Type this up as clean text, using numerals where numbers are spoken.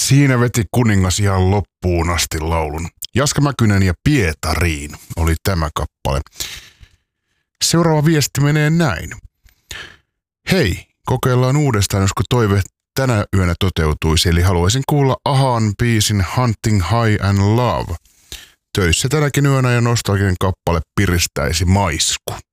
Siinä veti kuningas ihan loppuun asti laulun. Jaska Mäkynen ja Pietariin oli tämä kappale. Seuraava viesti menee näin. Hei, kokeillaan uudestaan, josko toive tänä yönä toteutuisi, eli haluaisin kuulla Ahaan biisin Hunting High and Love. Töissä tänäkin yönä ja nostalginen kappale piristäisi maisku.